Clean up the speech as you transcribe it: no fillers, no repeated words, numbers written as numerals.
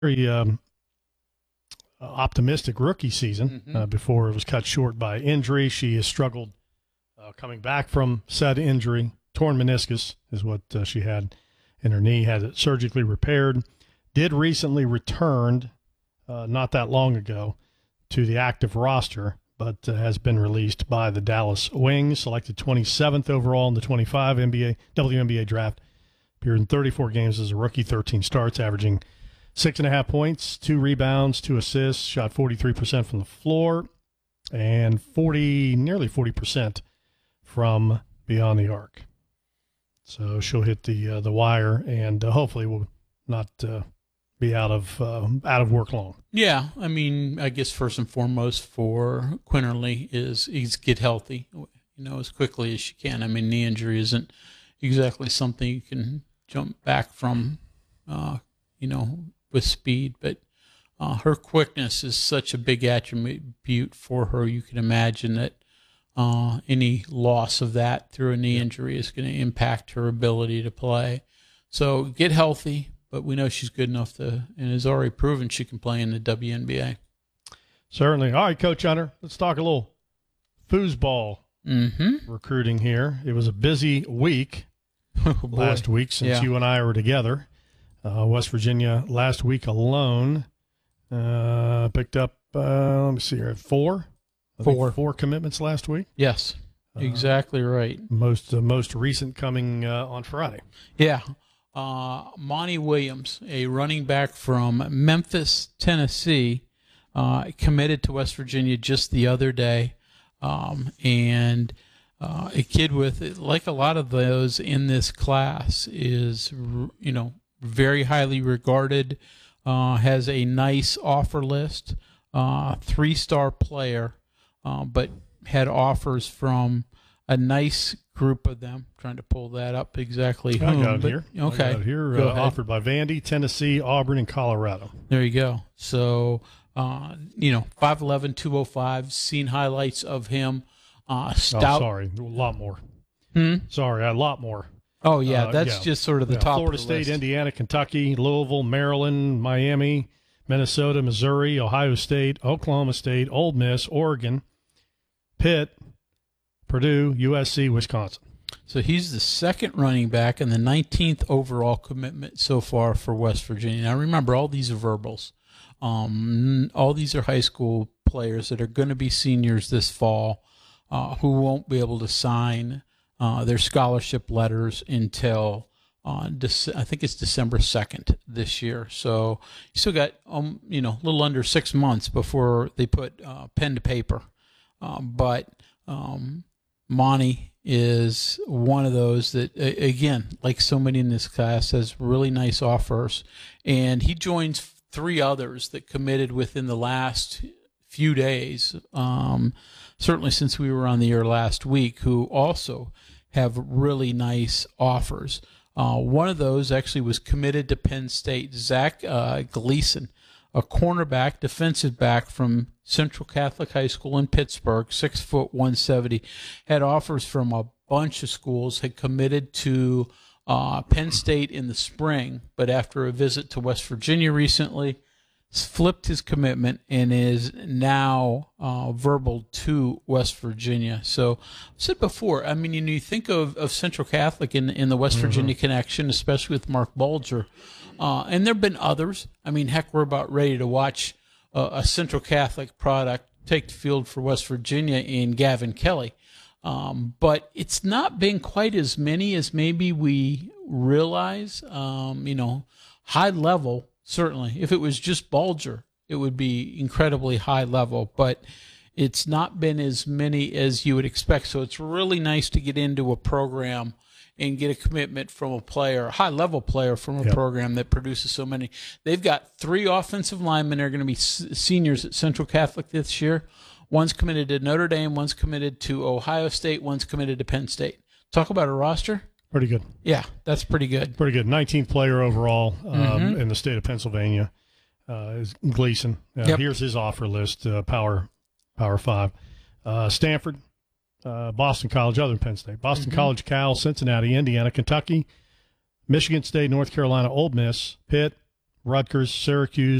very optimistic rookie season before it was cut short by injury. She has struggled coming back from said injury. Torn meniscus is what she had in her knee, had it surgically repaired. Did recently returned not that long ago to the active roster, but has been released by the Dallas Wings, selected 27th overall in the 25 WNBA draft. Appeared in 34 games as a rookie, 13 starts, averaging 6.5 points, 2 rebounds, 2 assists, shot 43% from the floor, and nearly 40% from beyond the arc. So she'll hit the wire, and hopefully will not be out of work long. Yeah, I mean, I guess first and foremost for Quinterly is get healthy, as quickly as she can. I mean, knee injury isn't exactly something you can jump back from, with speed, but her quickness is such a big attribute for her. You can imagine that any loss of that through a knee injury is going to impact her ability to play. So get healthy, but we know she's good enough and has already proven she can play in the WNBA. Certainly. All right, Coach Hunter, let's talk a little foosball recruiting here. It was a busy week last week since you and I were together. West Virginia last week alone picked up, let me see here, four commitments last week. Yes, exactly right. Most recent coming on Friday. Yeah. Monty Williams, a running back from Memphis, Tennessee, committed to West Virginia just the other day. And a kid with, like a lot of those in this class, is, very highly regarded, has a nice offer list, 3-star player, but had offers from a nice group of them. Trying to pull that up exactly. I got it here. Okay. I got it here. Offered by Vandy, Tennessee, Auburn, and Colorado. There you go. So, 5'11", 205. Seen highlights of him. Stout. Oh, sorry, a lot more. Sorry, a lot more. Oh, yeah, that's just sort of the top Florida of the State, list. Indiana, Kentucky, Louisville, Maryland, Miami, Minnesota, Missouri, Ohio State, Oklahoma State, Ole Miss, Oregon, Pitt, Purdue, USC, Wisconsin. So he's the second running back and the 19th overall commitment so far for West Virginia. Now, remember, all these are verbals. All these are high school players that are going to be seniors this fall who won't be able to sign their scholarship letters until I think it's December 2nd this year. So you still got a little under 6 months before they put pen to paper. But Monty is one of those that, again, like so many in this class, has really nice offers. And he joins 3 others that committed within the last few days, certainly since we were on the air last week, who also have really nice offers. One of those actually was committed to Penn State, Zach Gleason, a cornerback, defensive back from Central Catholic High School in Pittsburgh, 6 foot 170, had offers from a bunch of schools, had committed to Penn State in the spring, but after a visit to West Virginia recently, flipped his commitment and is now verbal to West Virginia. So I said before, I mean, you think of Central Catholic in the West Virginia connection, especially with Mark Bulger. And there have been others. I mean, heck, we're about ready to watch a Central Catholic product take the field for West Virginia in Gavin Kelly. But it's not been quite as many as maybe we realize. High level, certainly. If it was just Bulger, it would be incredibly high level. But it's not been as many as you would expect. So it's really nice to get into a program and get a commitment from a player, a high-level player from a program that produces so many. They've got 3 offensive linemen that are going to be seniors at Central Catholic this year. One's committed to Notre Dame, one's committed to Ohio State, one's committed to Penn State. Talk about a roster. Pretty good. Yeah, that's pretty good. Pretty good. 19th player overall in the state of Pennsylvania is Gleason. Here's his offer list, Power 5. Stanford, Boston College, other than Penn State. Boston College, Cal, Cincinnati, Indiana, Kentucky, Michigan State, North Carolina, Ole Miss, Pitt, Rutgers, Syracuse,